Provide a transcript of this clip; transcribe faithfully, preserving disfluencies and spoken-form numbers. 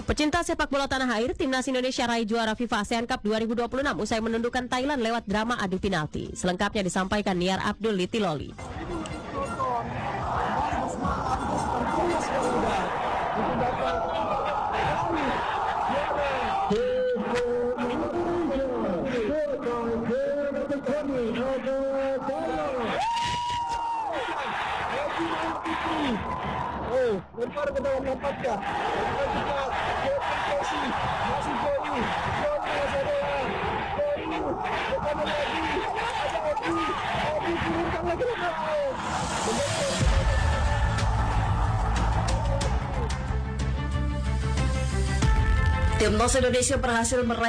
Pecinta sepak bola tanah air, Timnas Indonesia raih juara FIFA ASEAN Cup dua ribu dua puluh enam usai menundukkan Thailand lewat drama adu penalti. Selengkapnya disampaikan Niar Abdul di Tiloli. Oh, lempar ke dalam lapangan. Masih masih Joni. Joni masih ada. Joni. Bukan lagi. Ada Odi. Odi turunkan lagi ke bawah. Timnas Indonesia berhasil meraih